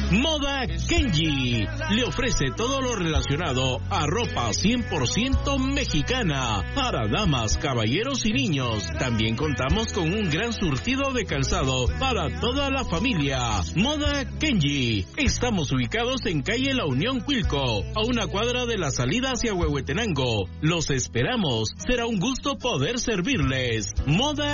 Moda Kenji le ofrece todo lo relacionado a ropa 100% mexicana para damas, caballeros y niños. También contamos con un gran surtido de calzado para toda la familia. Moda Kenji. Estamos ubicados en calle La Unión, Cuilco, a una cuadra de la salida hacia Huehuetenango. Los esperamos. Será un gusto poder servirles. Moda